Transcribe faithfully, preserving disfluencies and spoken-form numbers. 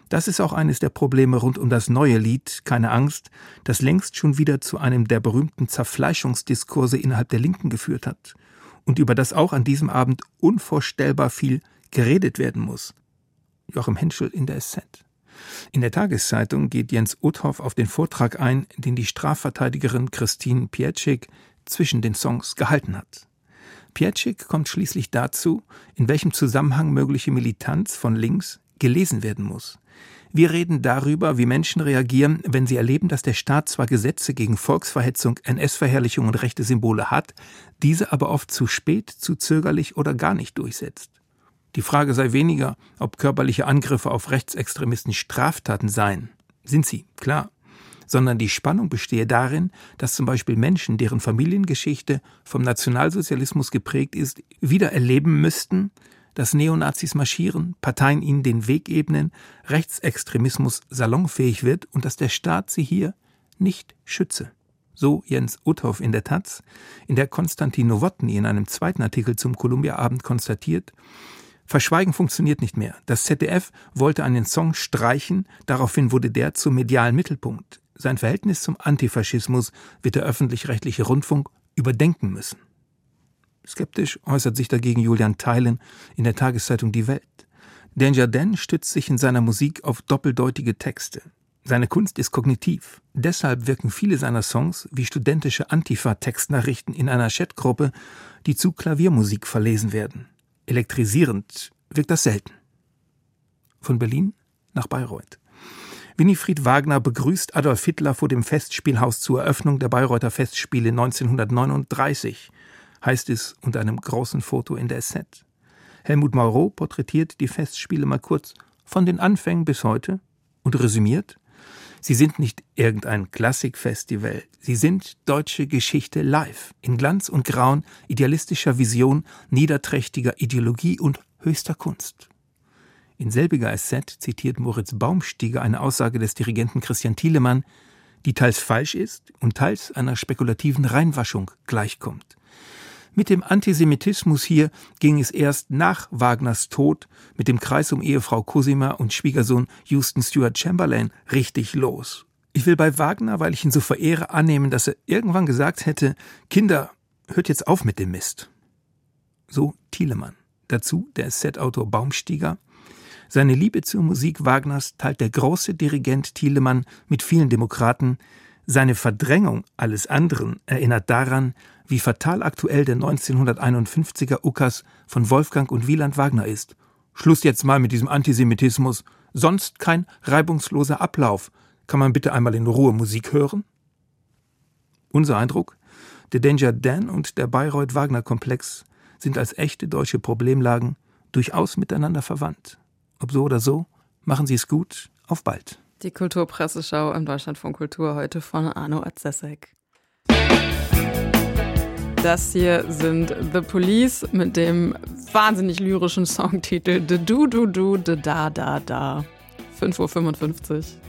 Das ist auch eines der Probleme rund um das neue Lied »Keine Angst«, das längst schon wieder zu einem der berühmten Zerfleischungsdiskurse innerhalb der Linken geführt hat und über das auch an diesem Abend unvorstellbar viel geredet werden muss. Joachim Henschel in der S Z. In der Tageszeitung geht Jens Uthoff auf den Vortrag ein, den die Strafverteidigerin Christine Pietschik zwischen den Songs gehalten hat. Pietschik kommt schließlich dazu, in welchem Zusammenhang mögliche Militanz von links gelesen werden muss. Wir reden darüber, wie Menschen reagieren, wenn sie erleben, dass der Staat zwar Gesetze gegen Volksverhetzung, N S-Verherrlichung und rechte Symbole hat, diese aber oft zu spät, zu zögerlich oder gar nicht durchsetzt. Die Frage sei weniger, ob körperliche Angriffe auf Rechtsextremisten Straftaten seien. Sind sie, klar. Sondern die Spannung bestehe darin, dass zum Beispiel Menschen, deren Familiengeschichte vom Nationalsozialismus geprägt ist, wieder erleben müssten, dass Neonazis marschieren, Parteien ihnen den Weg ebnen, Rechtsextremismus salonfähig wird und dass der Staat sie hier nicht schütze. So Jens Uthoff in der Taz, in der Konstantin Nowotny in einem zweiten Artikel zum Columbia-Abend konstatiert: Verschweigen funktioniert nicht mehr. Das Z D F wollte einen Song streichen, daraufhin wurde der zum medialen Mittelpunkt. Sein Verhältnis zum Antifaschismus wird der öffentlich-rechtliche Rundfunk überdenken müssen. Skeptisch äußert sich dagegen Julian Theilen in der Tageszeitung Die Welt. Danger Dan stützt sich in seiner Musik auf doppeldeutige Texte. Seine Kunst ist kognitiv. Deshalb wirken viele seiner Songs wie studentische Antifa-Textnachrichten in einer Chatgruppe, die zu Klaviermusik verlesen werden. Elektrisierend wirkt das selten. Von Berlin nach Bayreuth. Winifred Wagner begrüßt Adolf Hitler vor dem Festspielhaus zur Eröffnung der Bayreuther Festspiele neunzehnhundertneununddreißig, heißt es unter einem großen Foto in der S Z. Helmut Mauro porträtiert die Festspiele mal kurz von den Anfängen bis heute und resümiert: Sie sind nicht irgendein Klassikfestival, sie sind deutsche Geschichte live, in Glanz und Grauen, idealistischer Vision, niederträchtiger Ideologie und höchster Kunst. In selbiger S Z zitiert Moritz Baumstieger eine Aussage des Dirigenten Christian Thielemann, die teils falsch ist und teils einer spekulativen Reinwaschung gleichkommt. Mit dem Antisemitismus hier ging es erst nach Wagners Tod mit dem Kreis um Ehefrau Cosima und Schwiegersohn Houston Stewart Chamberlain richtig los. Ich will bei Wagner, weil ich ihn so verehre, annehmen, dass er irgendwann gesagt hätte: Kinder, hört jetzt auf mit dem Mist. So Thielemann. Dazu der S Z-Autor Baumstieger: Seine Liebe zur Musik Wagners teilt der große Dirigent Thielemann mit vielen Demokraten. Seine Verdrängung alles anderen erinnert daran, wie fatal aktuell der neunzehnhunderteinundfünfziger Ukas von Wolfgang und Wieland Wagner ist. Schluss jetzt mal mit diesem Antisemitismus, sonst kein reibungsloser Ablauf. Kann man bitte einmal in Ruhe Musik hören? Unser Eindruck: Der Danger Dan und der Bayreuth-Wagner-Komplex sind als echte deutsche Problemlagen durchaus miteinander verwandt. Ob so oder so, machen Sie es gut, auf bald. Die Kulturpresseschau im Deutschlandfunk Kultur heute von Arno Atzesek. Das hier sind The Police mit dem wahnsinnig lyrischen Songtitel The Do Do Do The Da Da Da. fünf Uhr fünfundfünfzig.